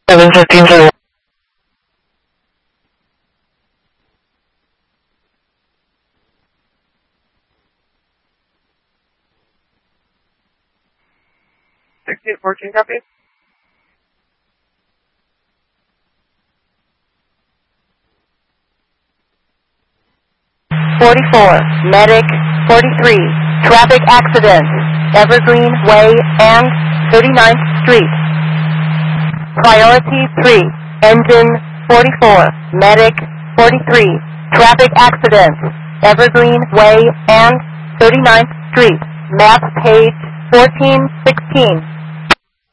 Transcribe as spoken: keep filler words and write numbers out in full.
seven fifteen zero. sixteen fourteen, copy. forty-four, medic, forty-three, traffic accident, Evergreen Way and thirty-ninth Street. Priority three, engine forty-four, medic, forty-three, traffic accident, Evergreen Way and thirty-ninth Street. Map page fourteen sixteen.